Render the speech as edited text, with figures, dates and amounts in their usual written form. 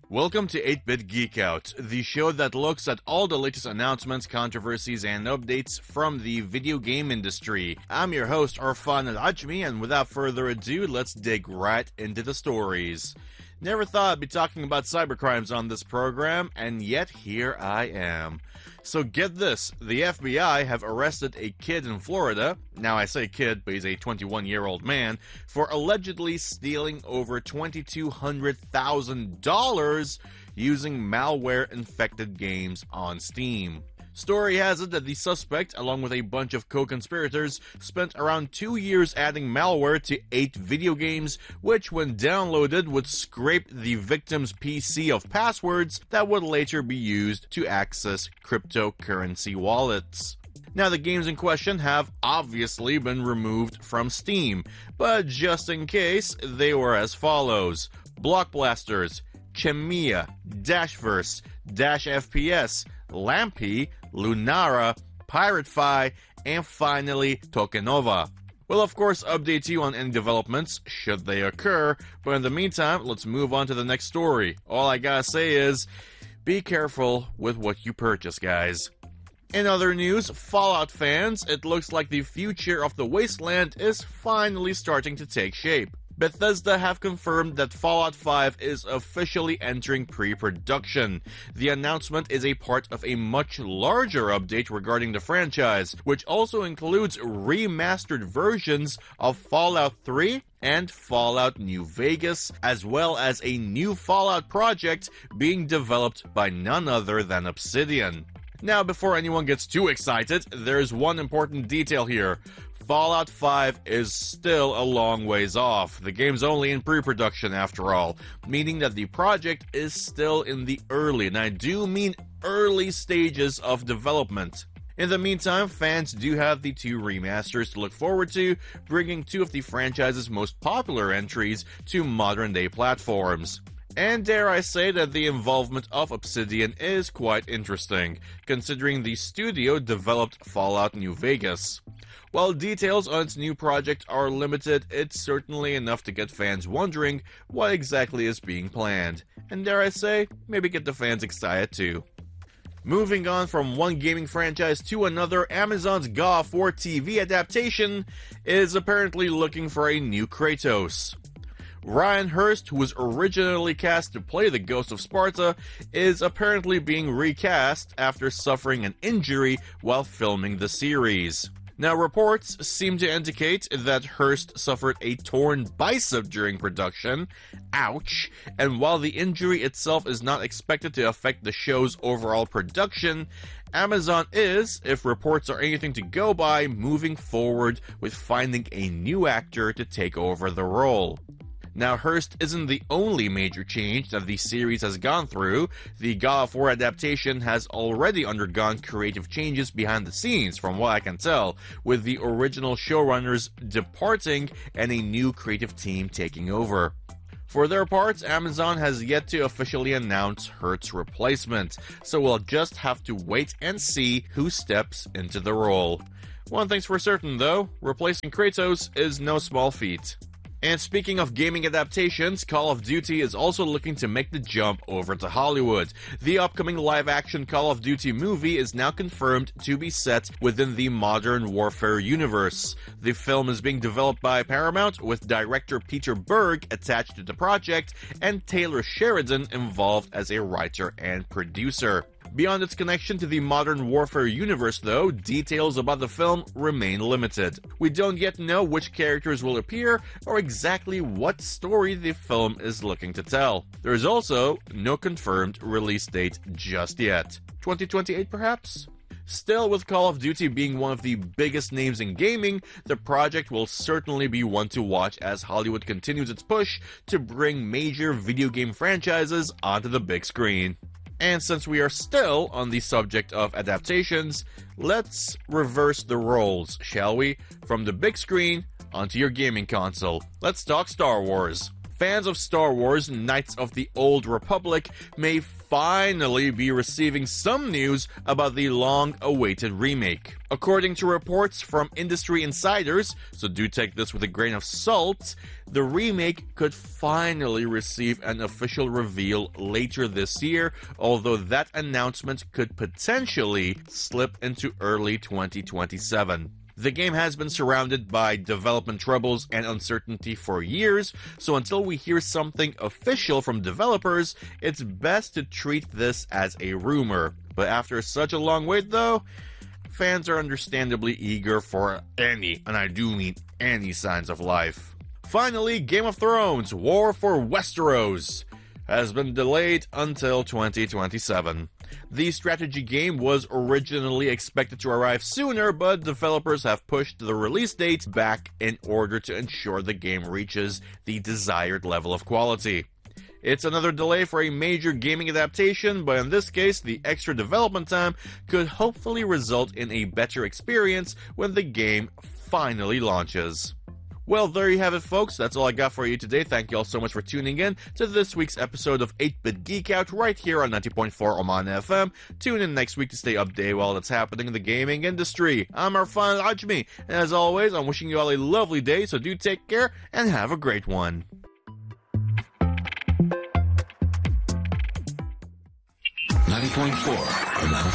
Welcome to 8-Bit Geek Out, the show that looks at all the latest announcements, controversies, and updates from the video game industry. I'm your host, Arfan Al-Ajmi, and without further ado, let's dig right into the stories. Never thought I'd be talking about cybercrimes on this program, and yet here I am. So get this, the FBI have arrested a kid in Florida, now I say kid, but he's a 21-year-old man, for allegedly stealing over $2,200,000 using malware-infected games on Steam. Story has it that the suspect, along with a bunch of co-conspirators, spent around 2 years adding malware to 8 video games, which when downloaded would scrape the victim's PC of passwords that would later be used to access cryptocurrency wallets. Now, the games in question have obviously been removed from Steam, but just in case, they were as follows: Block Blasters, Chemia, Dashverse, Dash FPS, Lampy, Lunara, PirateFi, and finally Tokenova. We'll of course update you on any developments, should they occur, but in the meantime, let's move on to the next story. All I gotta say is, be careful with what you purchase, guys. In other news, Fallout fans, it looks like the future of the Wasteland is finally starting to take shape. Bethesda have confirmed that Fallout 5 is officially entering pre-production. The announcement is a part of a much larger update regarding the franchise, which also includes remastered versions of Fallout 3 and Fallout New Vegas, as well as a new Fallout project being developed by none other than Obsidian. Now, before anyone gets too excited, there's one important detail here. Fallout 5 is still a long ways off. The game's only in pre-production after all, meaning that the project is still in the early, and I do mean early stages of development. In the meantime, fans do have the 2 remasters to look forward to, bringing 2 of the franchise's most popular entries to modern-day platforms. And dare I say that the involvement of Obsidian is quite interesting, considering the studio developed Fallout New Vegas. While details on its new project are limited, it's certainly enough to get fans wondering what exactly is being planned. And dare I say, maybe get the fans excited too. Moving on from one gaming franchise to another, Amazon's God of War TV adaptation is apparently looking for a new Kratos. Ryan Hurst, who was originally cast to play the Ghost of Sparta, is apparently being recast after suffering an injury while filming the series. Now, reports seem to indicate that Hurst suffered a torn bicep during production, ouch, and while the injury itself is not expected to affect the show's overall production, Amazon is, if reports are anything to go by, moving forward with finding a new actor to take over the role. Now, Hurst isn't the only major change that the series has gone through. The God of War adaptation has already undergone creative changes behind the scenes, from what I can tell, with the original showrunners departing and a new creative team taking over. For their part, Amazon has yet to officially announce Hurst's replacement, so we'll just have to wait and see who steps into the role. One thing's for certain, though, replacing Kratos is no small feat. And speaking of gaming adaptations, Call of Duty is also looking to make the jump over to Hollywood. The upcoming live-action Call of Duty movie is now confirmed to be set within the Modern Warfare universe. The film is being developed by Paramount, with director Peter Berg attached to the project, and Taylor Sheridan involved as a writer and producer. Beyond its connection to the Modern Warfare universe, though, details about the film remain limited. We don't yet know which characters will appear or exactly what story the film is looking to tell. There is also no confirmed release date just yet. 2028 perhaps? Still, with Call of Duty being one of the biggest names in gaming, the project will certainly be one to watch as Hollywood continues its push to bring major video game franchises onto the big screen. And since we are still on the subject of adaptations, let's reverse the roles, shall we? From the big screen onto your gaming console. Let's talk Star Wars. Fans of Star Wars Knights of the Old Republic may finally be receiving some news about the long-awaited remake. According to reports from industry insiders, so do take this with a grain of salt, the remake could finally receive an official reveal later this year, although that announcement could potentially slip into early 2027. The game has been surrounded by development troubles and uncertainty for years, so until we hear something official from developers, it's best to treat this as a rumor. But after such a long wait though, fans are understandably eager for any, and I do mean any, signs of life. Finally, Game of Thrones: War for Westeros has been delayed until 2027. The strategy game was originally expected to arrive sooner, but developers have pushed the release date back in order to ensure the game reaches the desired level of quality. It's another delay for a major gaming adaptation, but in this case, the extra development time could hopefully result in a better experience when the game finally launches. Well, there you have it, folks. That's all I got for you today. Thank you all so much for tuning in to this week's episode of 8-Bit Geek Out right here on 90.4 Oman FM. Tune in next week to stay updated while it's happening in the gaming industry. I'm Arfan Ajmi, and as always, I'm wishing you all a lovely day, so do take care and have a great one. 90.4 Oman